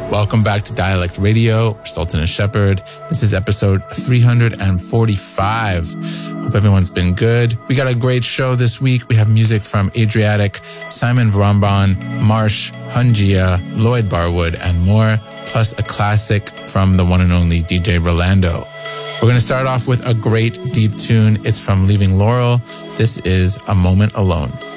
Welcome back to Dialect Radio. We're Sultan and Shepherd. This is episode 345. Hope everyone's been good. We got a great show this week. We have music from Adriatic, Simon Varambon, Marsh, Hunjia, Lloyd Barwood, and more, plus a classic from the one and only DJ Rolando. We're going to start off with a great deep tune. It's from Leaving Laurel. This is A Moment Alone.